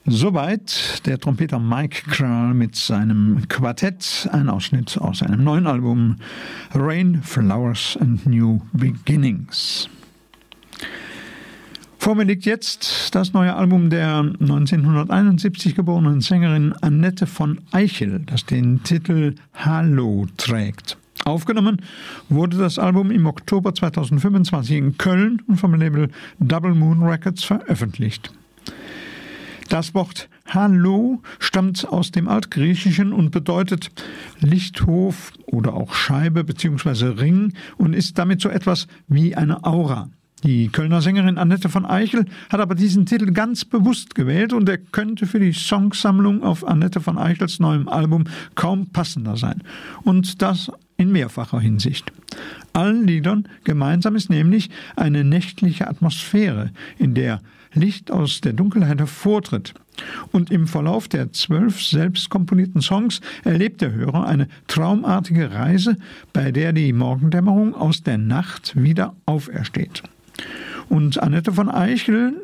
Soweit der Trompeter Mike Crowell mit seinem Quartett, ein Ausschnitt aus seinem neuen Album Rain, Flowers and New Beginnings. Vor mir liegt jetzt das neue Album der 1971 geborenen Sängerin Annette von Eichel, das den Titel Hallo trägt. Aufgenommen wurde das Album im Oktober 2025 in Köln und vom Label Double Moon Records veröffentlicht. Das Wort Hallo stammt aus dem Altgriechischen und bedeutet Lichthof oder auch Scheibe bzw. Ring und ist damit so etwas wie eine Aura. Die Kölner Sängerin Annette von Eichel hat aber diesen Titel ganz bewusst gewählt und er könnte für die Songsammlung auf Annette von Eichels neuem Album kaum passender sein. Und das in mehrfacher Hinsicht. Allen Liedern gemeinsam ist nämlich eine nächtliche Atmosphäre, in der Licht aus der Dunkelheit hervortritt. Und im Verlauf der 12 selbst komponierten Songs erlebt der Hörer eine traumartige Reise, bei der die Morgendämmerung aus der Nacht wieder aufersteht. Und Annette von Eichel